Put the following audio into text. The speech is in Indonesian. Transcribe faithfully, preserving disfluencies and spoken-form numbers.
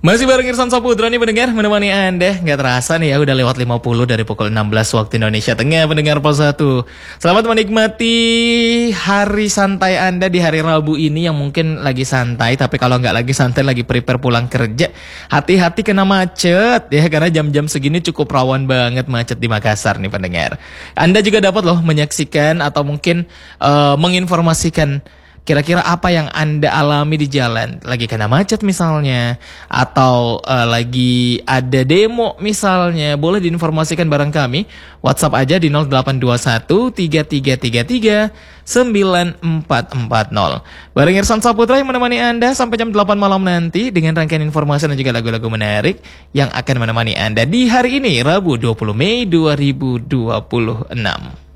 Masih bareng Irsan Saputra nih pendengar, menemani Anda. Nggak terasa nih ya, udah lewat lima puluh dari pukul enam belas waktu Indonesia Tengah, pendengar Pos satu. Selamat menikmati hari santai Anda di hari Rabu ini yang mungkin lagi santai. Tapi kalau nggak lagi santai, lagi prepare pulang kerja, hati-hati kena macet ya. Karena jam-jam segini cukup rawan banget macet di Makassar nih pendengar. Anda juga dapat loh menyaksikan atau mungkin uh, menginformasikan kira-kira apa yang Anda alami di jalan. Lagi kena macet misalnya, atau uh, lagi ada demo misalnya, boleh diinformasikan bareng kami. WhatsApp aja di nol delapan dua satu tiga tiga tiga tiga sembilan empat empat nol. Bareng Irsan Saputra yang menemani Anda sampai jam delapan malam nanti dengan rangkaian informasi dan juga lagu-lagu menarik yang akan menemani Anda di hari ini, Rabu dua puluh Mei dua ribu dua puluh enam.